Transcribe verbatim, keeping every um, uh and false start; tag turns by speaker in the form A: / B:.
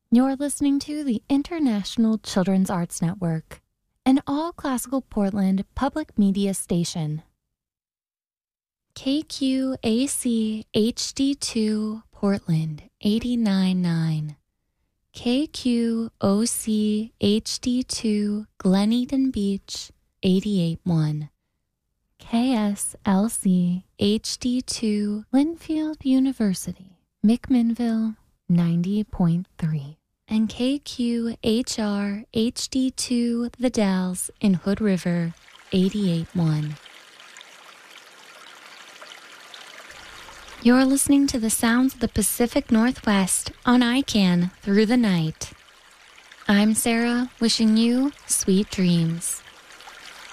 A: You're listening to the International Children's Arts Network, an all-classical Portland public media station. K Q A C H D two Portland eighty-nine point nine. K Q O C H D two Glen Eden Beach eighty-eight point one. K S L C H D two Linfield University, McMinnville ninety point three. And K Q H R H D two The Dalles in Hood River eighty-eight point one. You're listening to the sounds of the Pacific Northwest on I C A N Through the Night. I'm Sarah, wishing you sweet dreams.